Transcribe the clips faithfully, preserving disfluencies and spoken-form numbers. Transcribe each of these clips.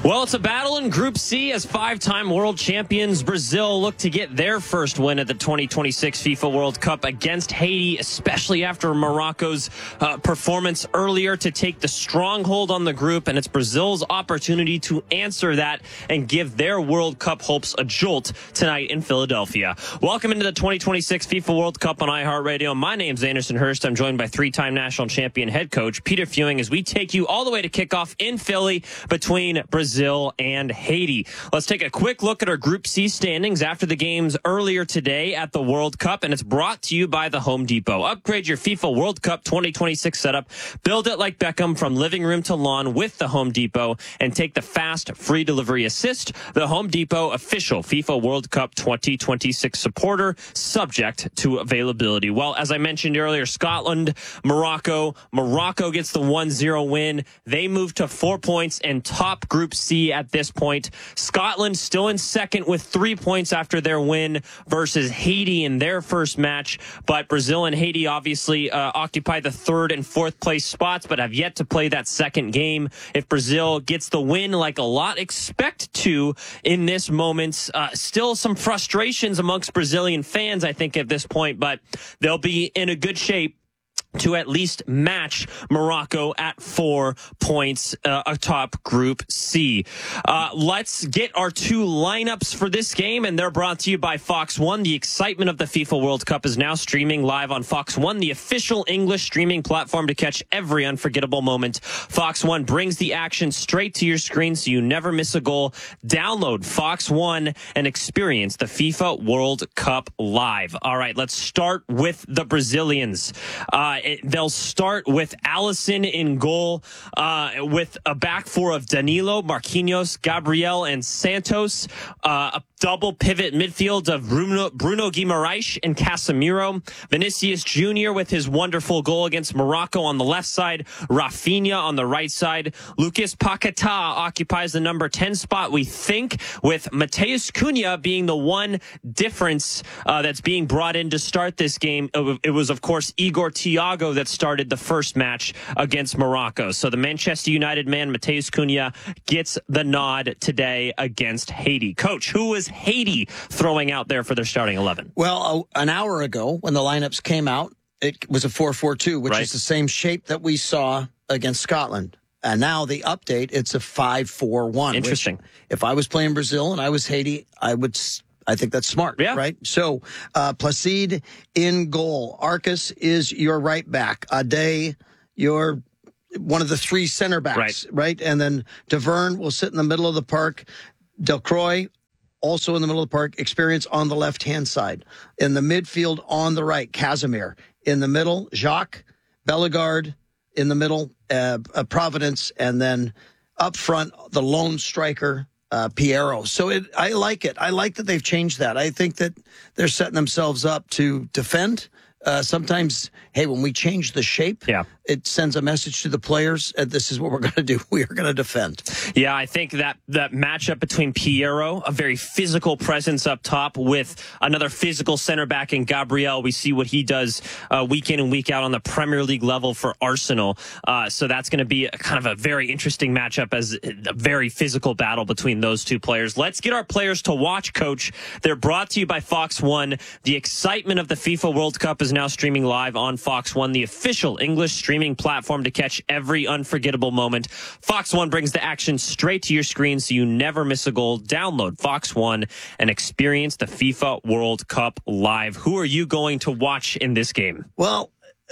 Well, it's a battle in Group C as five-time world champions Brazil look to get their first win at the twenty twenty-six FIFA World Cup against Haiti, especially after Morocco's uh, performance earlier to take the stronghold on the group. And it's Brazil's opportunity to answer that and give their World Cup hopes a jolt tonight in Philadelphia. Welcome into the twenty twenty-six FIFA World Cup on iHeartRadio. My name's Anderson Hurst. I'm joined by three-time national champion head coach Peter Fewing as we take you all the way to kickoff in Philly between Brazil Brazil and Haiti. Let's take a quick look at our Group C standings after the games earlier today at the World Cup, and it's brought to you by the Home Depot. Upgrade your FIFA World Cup twenty twenty-six setup. Build it like Beckham from living room to lawn with the Home Depot, and take the fast, free delivery assist. The Home Depot official FIFA World Cup twenty twenty-six supporter, subject to availability. Well, as I mentioned earlier, Scotland, Morocco. Morocco gets the one zero win. They move to four points and top Group C at this point. Scotland still in second with three points after their win versus Haiti in their first match. But Brazil and Haiti obviously uh, occupy the third and fourth place spots, but have yet to play that second game. If Brazil gets the win, like a lot expect to in this moment, uh, still some frustrations amongst Brazilian fans, I think, at this point, but they'll be in a good shape to at least match Morocco at four points uh, atop Group C. Uh, let's get our two lineups for this game, and they're brought to you by Fox One. The excitement of the FIFA World Cup is now streaming live on Fox One, the official English streaming platform to catch every unforgettable moment. Fox One brings the action straight to your screen so you never miss a goal. Download Fox One and experience the FIFA World Cup live. All right, let's start with the Brazilians. Uh, It, they'll start with Alisson in goal, uh, with a back four of Danilo, Marquinhos, Gabriel, and Santos. Uh, a double pivot midfield of Bruno, Bruno Guimaraes and Casemiro. Vinicius Junior with his wonderful goal against Morocco on the left side. Rafinha on the right side. Lucas Paquetá occupies the number ten spot, we think, with Mateus Cunha being the one difference uh, that's being brought in to start this game. It was, of course, Igor Thiago that started the first match against Morocco. So the Manchester United man, Mateus Cunha, gets the nod today against Haiti. Coach, who is Haiti throwing out there for their starting eleven? Well, uh, an hour ago when the lineups came out, it was a four four two, which right. is the same shape that we saw against Scotland. And now the update, it's a five four one. Interesting. Which, if I was playing Brazil and I was Haiti, I would... I think that's smart, yeah. right? So, uh, Placide in goal. Arcus is your right back. Ade, your one of the three center backs, right? right? And then Deverne will sit in the middle of the park. Delcroix, also in the middle of the park. Experience on the left-hand side. In the midfield on the right, Casemiro. In the middle, Jacques, Bellegarde. In the middle, uh, uh, Providence. And then up front, the lone striker, Uh, Piero. So it, I like it. I like that they've changed that. I think that they're setting themselves up to defend. Uh, sometimes, hey, when we change the shape, yeah. it sends a message to the players. Uh, this is what we're going to do. We are going to defend. Yeah, I think that that matchup between Piero, a very physical presence up top, with another physical center back in Gabriel. We see what he does uh, week in and week out on the Premier League level for Arsenal. Uh, so that's going to be a, kind of a very interesting matchup, as a very physical battle between those two players. Let's get our players to watch, Coach. They're brought to you by Fox One. The excitement of the FIFA World Cup is now streaming live on Fox One, the official English streaming platform to catch every unforgettable moment. Fox One brings the action straight to your screen so you never miss a goal. Download Fox One and experience the FIFA World Cup live. Who are you going to watch in this game? Well,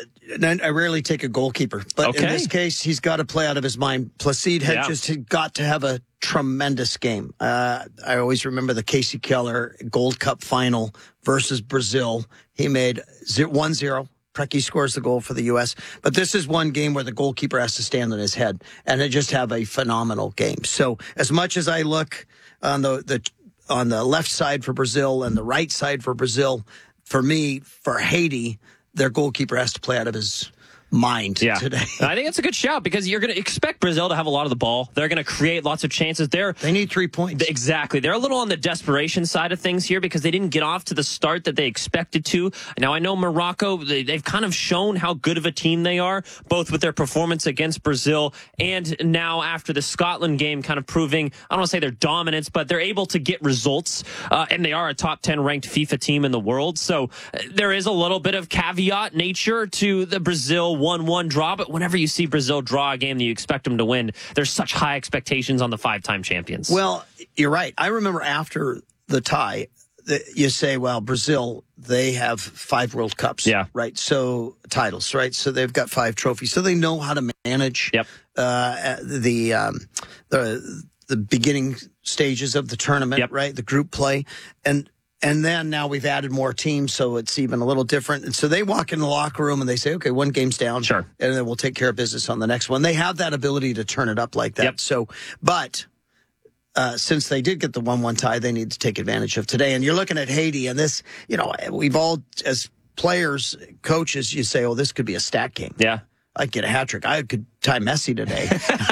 I rarely take a goalkeeper, but okay. in this case, he's got to play out of his mind. Placide had yeah. just got to have a tremendous game. Uh, I always remember the Casey Keller Gold Cup final versus Brazil. He made one zero. Preki scores the goal for the U S. But this is one game where the goalkeeper has to stand on his head and just have a phenomenal game. So as much as I look on the, the on the left side for Brazil and the right side for Brazil, for me, for Haiti, their goalkeeper has to play out of his mind yeah. today. I think it's a good shout because you're going to expect Brazil to have a lot of the ball. They're going to create lots of chances. They're They need three points. Exactly. They're a little on the desperation side of things here because they didn't get off to the start that they expected to. Now, I know Morocco, they, they've kind of shown how good of a team they are, both with their performance against Brazil and now after the Scotland game kind of proving, I don't want to say their dominance, but they're able to get results, uh, and they are a top ten ranked FIFA team in the world. So uh, there is a little bit of caveat nature to the Brazil one one draw, but whenever you see Brazil draw a game that you expect them to win, there's such high expectations on the five-time champions. Well, you're right. I remember after the tie, the, you say, well, Brazil, they have five World Cups, yeah. right? So titles, right? So they've got five trophies. So they know how to manage yep. uh, the um, the the beginning stages of the tournament, yep. right? The group play, and and then now we've added more teams, so it's even a little different. And so they walk in the locker room and they say, okay, one game's down, sure, and then we'll take care of business on the next one. They have that ability to turn it up like that. Yep. So, but. Uh, since they did get the one one tie, they need to take advantage of today. And you're looking at Haiti, and this, you know, we've all, as players, coaches, you say, oh, this could be a stat game. Yeah. I'd get a hat trick. I could tie Messi today.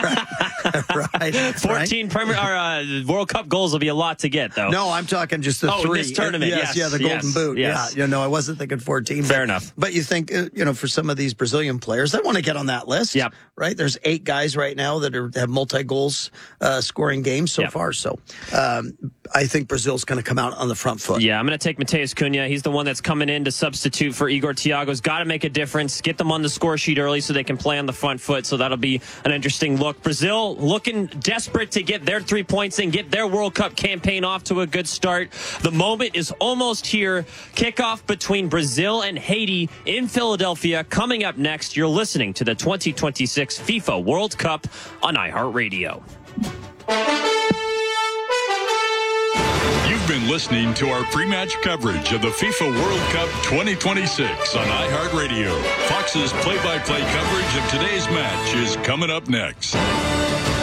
right. fourteen right? Premier, or, uh, World Cup goals will be a lot to get, though. No, I'm talking just the oh, three. this tournament, yes, yes. Yeah, the Golden yes, Boot. Yes. Yeah, you know, I wasn't thinking fourteen. Fair but, enough. But you think, uh, you know, for some of these Brazilian players, they want to get on that list. Yep. Right? There's eight guys right now that are, have multi-goals uh, scoring games so yep. far. So um, I think Brazil's going to come out on the front foot. Yeah, I'm going to take Mateus Cunha. He's the one that's coming in to substitute for Igor Thiago's. Got to make a difference. Get them on the score sheet early so they can play on the front foot. So that'll be an interesting look. Brazil looking desperate to get their three points and get their World Cup campaign off to a good start. The moment is almost here. Kickoff between Brazil and Haiti in Philadelphia coming up next. You're listening to the twenty twenty-six FIFA World Cup on iHeartRadio. You've been listening to our pre-match coverage of the FIFA World Cup twenty twenty-six on iHeartRadio. Fox's play-by-play coverage of today's match is coming up next.